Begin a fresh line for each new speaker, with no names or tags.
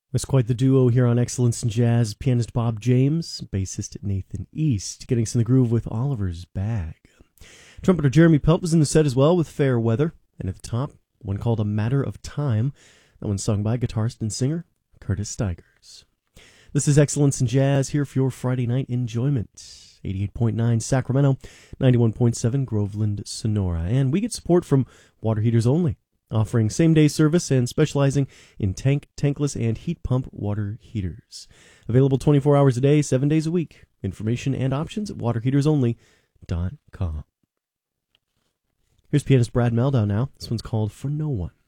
It's quite the duo here on Excellence in Jazz. Pianist Bob James, bassist Nathan East, getting us in the groove with Oliver's Bag. Trumpeter Jeremy Pelt was in the set as well with Fair Weather. And at the top, one called A Matter of Time. That one's sung by guitarist and singer Curtis Stigers. This is Excellence in Jazz here for your Friday night enjoyment. 88.9 Sacramento, 91.7 Groveland, Sonora. And we get support from Water Heaters Only, offering same-day service and specializing in tank, tankless, and heat pump water heaters. Available 24 hours a day, 7 days a week. Information and options at waterheatersonly.com. Here's pianist Brad Mehldau now. This one's called For No One.